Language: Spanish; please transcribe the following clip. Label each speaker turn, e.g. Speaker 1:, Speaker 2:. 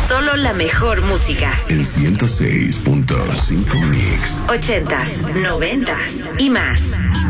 Speaker 1: Solo la mejor música.
Speaker 2: El 106.5 Mix.
Speaker 1: 80s, 90s y más.